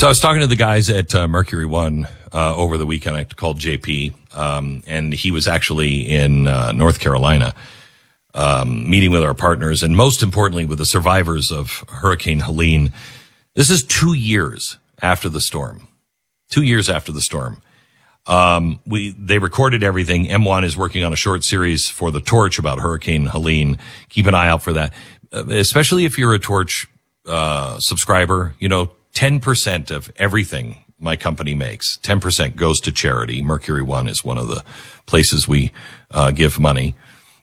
So I was talking to the guys at Mercury One over the weekend. I called JP, and he was actually in North Carolina meeting with our partners and most importantly with the survivors of Hurricane Helene. This is 2 years after the storm. 2 years after the storm. They recorded everything. M1 is working on a short series for The Torch about Hurricane Helene. Keep an eye out for that. Especially if you're a Torch subscriber, 10% of everything my company makes, 10% goes to charity. Mercury One is one of the places we give money.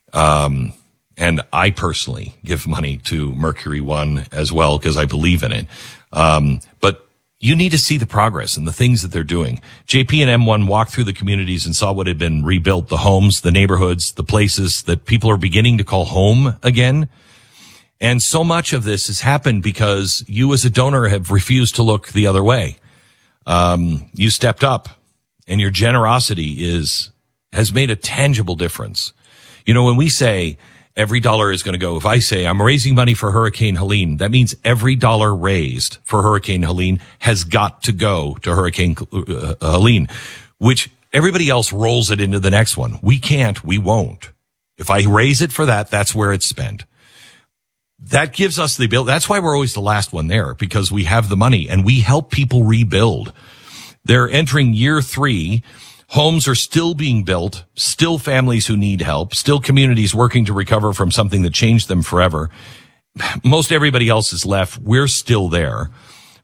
And I personally give money to Mercury One as well because I believe in it. But you need to see the progress and the things that they're doing. JP and M1 walked through the communities and saw what had been rebuilt, the homes, the neighborhoods, the places that people are beginning to call home again. And so much of this has happened because you as a donor have refused to look the other way. You stepped up and your generosity has made a tangible difference. When we say every dollar is going to go, if I say I'm raising money for Hurricane Helene, that means every dollar raised for Hurricane Helene has got to go to Hurricane Helene, which everybody else rolls it into the next one. We can't, we won't. If I raise it for that, that's where it's spent. That gives us the ability. That's why we're always the last one there, because we have the money and we help people rebuild. They're entering year 3. Homes are still being built, still families who need help, still communities working to recover from something that changed them forever. Most everybody else is left. We're still there.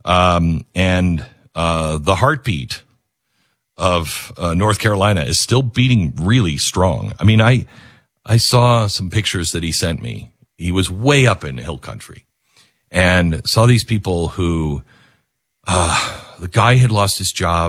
And the heartbeat of North Carolina is still beating really strong. I mean, I saw some pictures that he sent me. He was way up in hill country and saw these people who, the guy had lost his job.